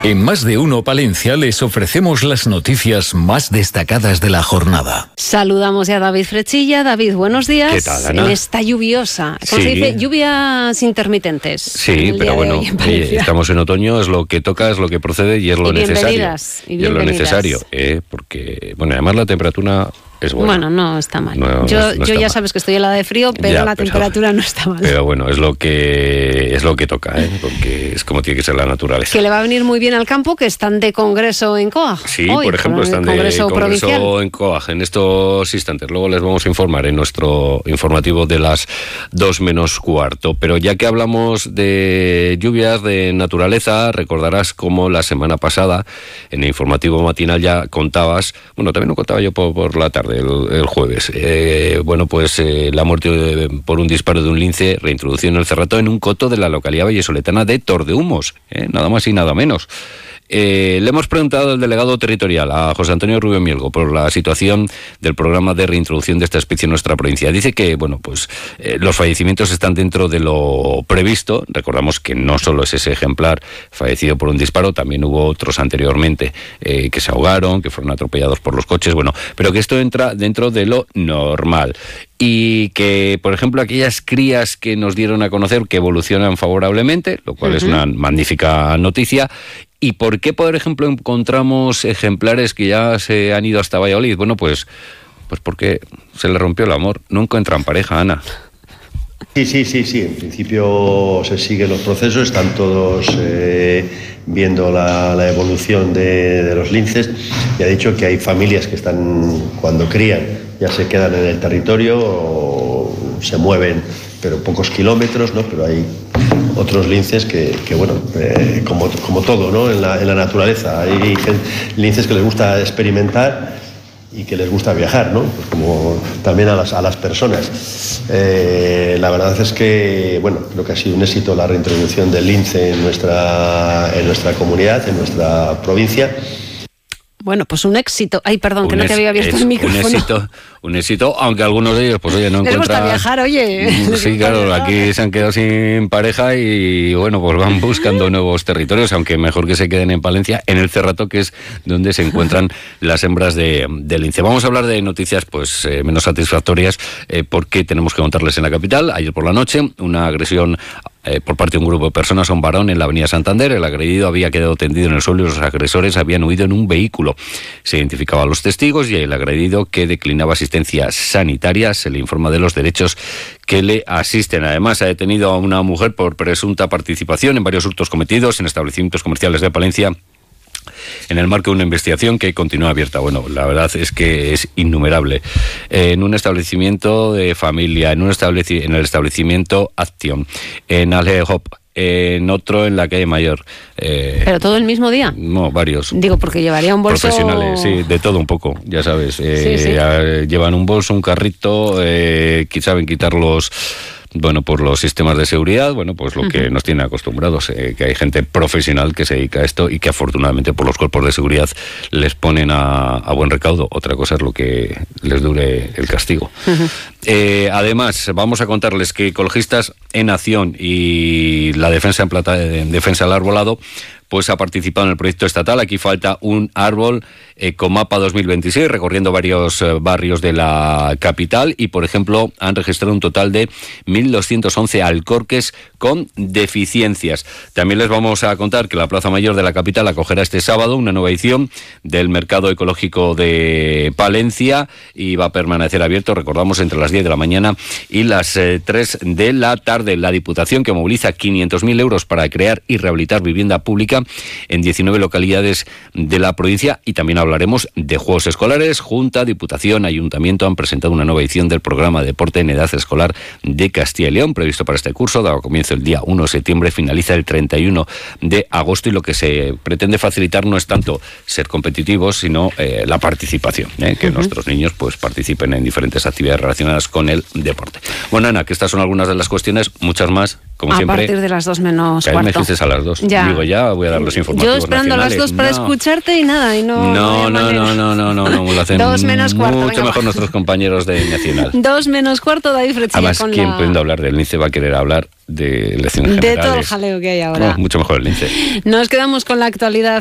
En Más de Uno Palencia les ofrecemos las noticias más destacadas de la jornada. Saludamos ya a David Frechilla. David, buenos días. ¿Qué tal, Ana? En esta lluviosa, ¿cómo se dice? Lluvias intermitentes. Sí, pero bueno, estamos en otoño, es lo que toca, es lo que procede y es lo necesario. Y es lo necesario, porque, bueno, además la temperatura es buena. Bueno, no está mal. No yo está ya mal. Sabes que estoy helada de frío, pero Ya, la temperatura no está mal. Pero bueno, es lo que toca, porque es como tiene que ser la naturaleza. Que le va a venir muy bien al campo, que están de congreso en COAG. Sí, hoy, por ejemplo, están de congreso en COAG en estos instantes. Luego les vamos a informar en nuestro informativo de las 2:15. Pero ya que hablamos de lluvias, de naturaleza, recordarás cómo la semana pasada, en el informativo matinal ya contabas, bueno, también lo contaba yo por la tarde, el jueves, la muerte por un disparo de un lince reintroducido en el Cerrato en un coto de la localidad vallesoletana de Tordehumos, nada más y nada menos. Le hemos preguntado al delegado territorial, a José Antonio Rubio Mielgo, por la situación del programa de reintroducción de esta especie en nuestra provincia. Dice que, los fallecimientos están dentro de lo previsto. Recordamos que no solo es ese ejemplar fallecido por un disparo, también hubo otros anteriormente que se ahogaron, que fueron atropellados por los coches, pero que esto entra dentro de lo normal. Y que, por ejemplo, aquellas crías que nos dieron a conocer que evolucionan favorablemente, lo cual es una magnífica noticia. ¿Y por qué, por ejemplo, encontramos ejemplares que ya se han ido hasta Valladolid? Bueno, pues porque se le rompió el amor. No encuentran pareja, Ana. Sí. En principio se siguen los procesos, están todos viendo la evolución de los linces. Y ha dicho que hay familias que están, cuando crían, ya se quedan en el territorio o se mueven, pero pocos kilómetros, ¿no? Pero hay otros linces que como todo, ¿no? En la naturaleza. Hay linces que les gusta experimentar y que les gusta viajar, ¿no? Pues como también a las personas. La verdad es que, creo que ha sido un éxito la reintroducción del lince en nuestra comunidad, en nuestra provincia. Bueno, pues un éxito. Ay, perdón, que no te había abierto el micrófono. Un éxito, aunque algunos de ellos, no encuentran... Les gusta viajar, oye. Sí, claro, aquí se han quedado sin pareja y, van buscando nuevos territorios, aunque mejor que se queden en Palencia, en el Cerrato, que es donde se encuentran las hembras de lince. Vamos a hablar de noticias, menos satisfactorias, porque tenemos que contarles en la capital. Ayer por la noche, una agresión por parte de un grupo de personas a un varón en la avenida Santander. El agredido había quedado tendido en el suelo y los agresores habían huido en un vehículo. Se identificaban los testigos y el agredido, que declinaba asistencia sanitaria, se le informa de los derechos que le asisten. Además, se ha detenido a una mujer por presunta participación en varios hurtos cometidos en establecimientos comerciales de Palencia, en el marco de una investigación que continúa abierta. La verdad es que es innumerable. En un establecimiento de familia, en el establecimiento Action, en Alehop, en otro en la calle Mayor. ¿Pero todo el mismo día? No, varios. Digo, porque llevaría un bolso... Profesionales, sí, de todo un poco, ya sabes. Sí. Llevan un bolso, un carrito, saben quitarlos... por los sistemas de seguridad, lo que nos tiene acostumbrados, que hay gente profesional que se dedica a esto y que afortunadamente por los cuerpos de seguridad les ponen a buen recaudo. Otra cosa es lo que les dure el castigo. Además, vamos a contarles que Ecologistas en Acción y la Defensa Defensa del Arbolado ha participado en el proyecto estatal. Aquí falta un árbol Ecomapa 2026, recorriendo varios barrios de la capital y, por ejemplo, han registrado un total de 1.211 alcorques con deficiencias. También les vamos a contar que la Plaza Mayor de la capital acogerá este sábado una nueva edición del Mercado Ecológico de Palencia y va a permanecer abierto, recordamos, entre las 10 de la mañana y las 3 de la tarde. La Diputación, que moviliza 500.000 euros para crear y rehabilitar vivienda pública en 19 localidades de la provincia. Y también hablaremos de juegos escolares. Junta, Diputación, Ayuntamiento han presentado una nueva edición del programa de deporte en edad escolar de Castilla y León, previsto para este curso. Dado comienzo el día 1 de septiembre, finaliza el 31 de agosto y lo que se pretende facilitar no es tanto ser competitivos, sino la participación, que nuestros niños participen en diferentes actividades relacionadas con el deporte. Bueno, Ana, que estas son algunas de las cuestiones, muchas más como siempre. A partir de las 2 menos cuarto. Me dijiste a las 2. Ya. Digo, ya voy a dar los informativos. Yo esperando nacionales. a las 2 para escucharte y nada. Y no, no, lo hacen 2 menos cuarto. Mucho mejor nuestros compañeros de Nacional. 2 menos cuarto, David Frechilla. Además, ¿quién pudiendo hablar del Lince va a querer hablar de elecciones generales? De todo el jaleo que hay ahora. Mucho mejor el Lince. Nos quedamos con la actualidad